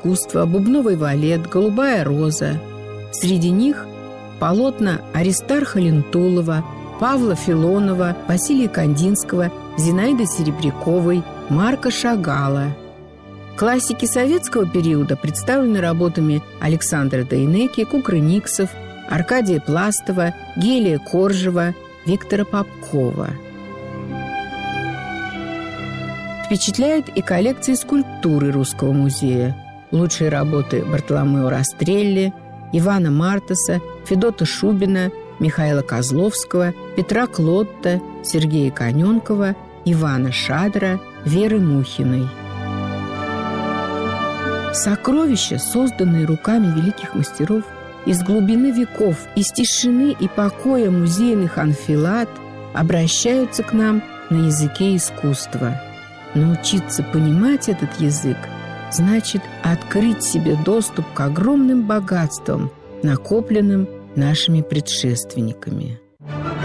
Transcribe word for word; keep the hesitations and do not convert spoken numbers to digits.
искусства, бубновый валет, голубая роза. Среди них полотна Аристарха Лентулова, Павла Филонова, Василия Кандинского, Зинаиды Серебряковой, Марка Шагала. Классики советского периода представлены работами Александра Дейнеки, Кукрыниксов, Аркадия Пластова, Гелия Коржева, Виктора Попкова. Впечатляет и коллекция скульптуры Русского музея. Лучшие работы Бартоломео Растрелли, Ивана Мартаса, Федота Шубина, Михаила Козловского, Петра Клотта, Сергея Коненкова, Ивана Шадра, Веры Мухиной. Сокровища, созданные руками великих мастеров, из глубины веков, из тишины и покоя музейных анфилад обращаются к нам на языке искусства. Научиться понимать этот язык значит открыть себе доступ к огромным богатствам, накопленным нашими предшественниками.